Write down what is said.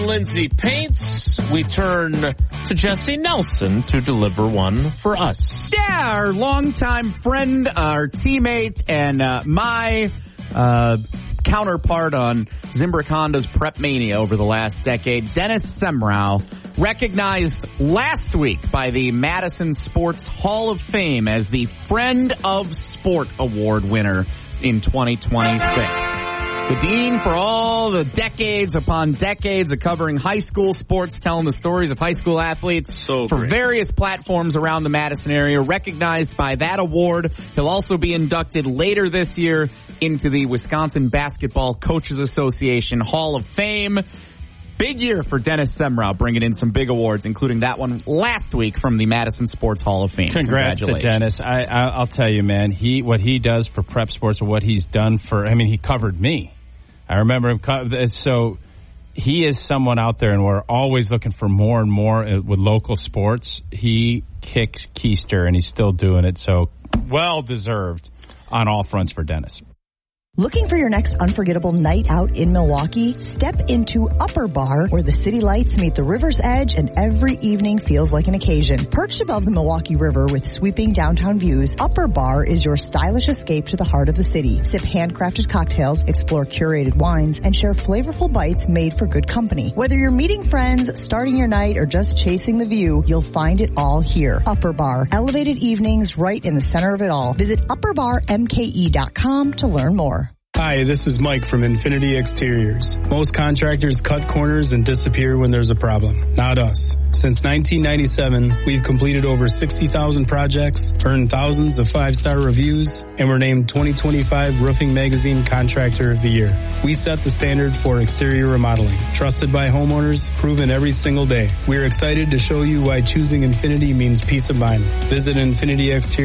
Lindsay paints. We turn to Jesse Nelson to deliver one for us. Yeah, our longtime friend, our teammate, and my counterpart on Zimbrick Honda's Prep Mania over the last decade, Dennis Semrau, recognized last week by the Madison Sports Hall of Fame as the Friend of Sport Award winner in 2026. The dean for all the decades upon decades of covering high school sports, telling the stories of high school athletes for various platforms around the Madison area, recognized by that award. He'll also be inducted later this year into the Wisconsin Basketball Coaches Association Hall of Fame. Big year for Dennis Semrau, bringing in some big awards, including that one last week from the Madison Sports Hall of Fame. Congrats to Dennis. I'll tell you, man, what he does for prep sports and what he's done he covered me. I remember him. So he is someone out there, and we're always looking for more and more with local sports. He kicked Keister, and he's still doing it. So well-deserved on all fronts for Dennis. Looking for your next unforgettable night out in Milwaukee? Step into Upper Bar, where the city lights meet the river's edge and every evening feels like an occasion. Perched above the Milwaukee River with sweeping downtown views, Upper Bar is your stylish escape to the heart of the city. Sip handcrafted cocktails, explore curated wines, and share flavorful bites made for good company. Whether you're meeting friends, starting your night, or just chasing the view, you'll find it all here. Upper Bar. Elevated evenings right in the center of it all. Visit upperbarmke.com to learn more. Hi, this is Mike from Infinity Exteriors. Most contractors cut corners and disappear when there's a problem. Not us. Since 1997, we've completed over 60,000 projects, earned thousands of 5-star reviews, and were named 2025 Roofing Magazine Contractor of the Year. We set the standard for exterior remodeling. Trusted by homeowners, proven every single day. We're excited to show you why choosing Infinity means peace of mind. Visit Infinity Exteriors